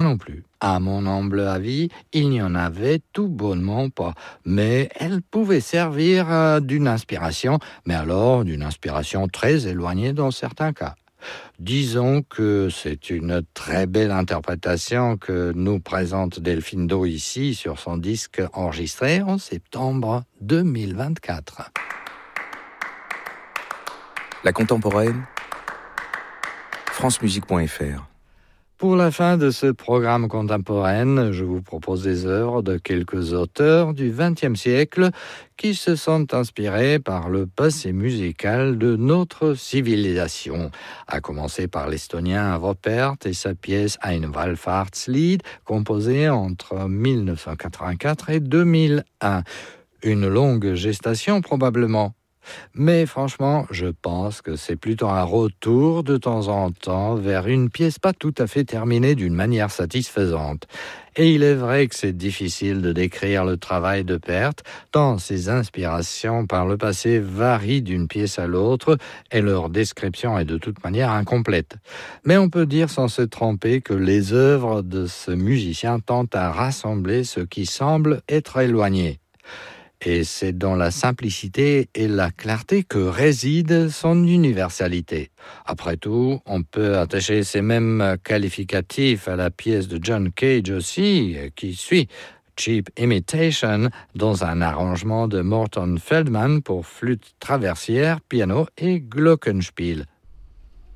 non plus. À mon humble avis, il n'y en avait tout bonnement pas. Mais elle pouvait servir d'une inspiration, mais alors d'une inspiration très éloignée dans certains cas. Disons que c'est une très belle interprétation que nous présente Delphine Do ici sur son disque enregistré en septembre 2024. La contemporaine, francemusique.fr. Pour la fin de ce programme contemporain, je vous propose des œuvres de quelques auteurs du XXe siècle qui se sont inspirés par le passé musical de notre civilisation, à commencer par l'Estonien Ropert et sa pièce Ein Wallfahrtslied, composée entre 1984 et 2001. Une longue gestation probablement. Mais franchement, je pense que c'est plutôt un retour de temps en temps vers une pièce pas tout à fait terminée d'une manière satisfaisante. Et il est vrai que c'est difficile de décrire le travail de Pärt, tant ses inspirations par le passé varient d'une pièce à l'autre et leur description est de toute manière incomplète. Mais on peut dire sans se tromper que les œuvres de ce musicien tentent à rassembler ce qui semble être éloigné. Et c'est dans la simplicité et la clarté que réside son universalité. Après tout, on peut attacher ces mêmes qualificatifs à la pièce de John Cage aussi, qui suit Cheap Imitation, dans un arrangement de Morton Feldman pour flûte traversière, piano et glockenspiel.